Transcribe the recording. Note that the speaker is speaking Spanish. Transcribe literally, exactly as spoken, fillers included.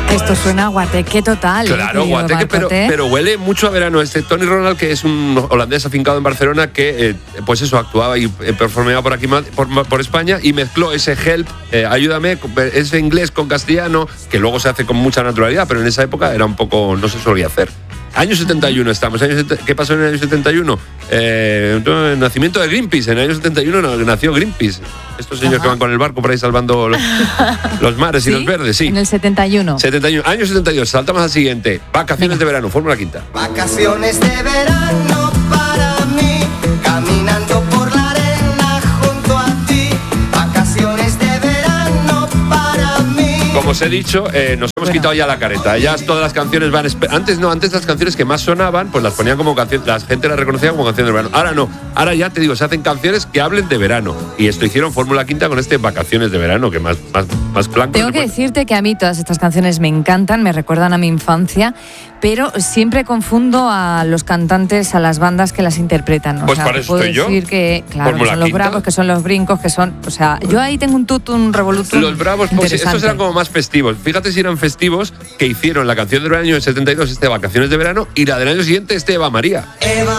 Esto suena a guateque total. Claro, ¿eh, guateque, pero, pero huele mucho a verano. Este Tony Ronald, que es un holandés afincado en Barcelona, que eh, pues eso, actuaba y eh, performeaba por aquí, por, por España, y mezcló ese Help, eh, ayúdame, ese inglés con castellano, que luego se hace con mucha naturalidad, pero en esa época era un poco, no se solía hacer. Año setenta y uno estamos. Años, ¿qué pasó en el año setenta y uno? Eh, el nacimiento de Greenpeace. En el año setenta y uno nació Greenpeace. Estos señores Ajá. que van con el barco por ahí salvando los, los mares ¿Sí? y los verdes, sí. En el setenta y uno. setenta y uno. Año setenta y dos. Saltamos al siguiente. Vacaciones Venga. de verano. Fórmula Quinta. Vacaciones de verano para mí. Caminando por la arena junto a ti. Vacaciones de verano para mí. Como os he dicho, eh, nos hemos bueno. quitado ya la careta. Ya todas las canciones van... Antes no, antes las canciones que más sonaban, pues las ponían como canciones... La gente las reconocía como canciones de verano. Ahora no. Ahora ya te digo, se hacen canciones que hablen de verano. Y esto hicieron Fórmula Quinta con este Vacaciones de verano, que más, más, más blanco. Tengo que decirte que a mí todas estas canciones me encantan, me recuerdan a mi infancia, pero siempre confundo a los cantantes, a las bandas que las interpretan. O pues sea, para eso puedo estoy yo. decir que, claro, que son los Quinta. bravos, que son los brincos, que son... O sea, yo ahí tengo un tutum revolutum. Los bravos, pues estos eran como más festivos. Fíjate si eran festivos que hicieron la canción del año del setenta y dos, este Vacaciones de verano, y la del año siguiente, este Eva María. Eva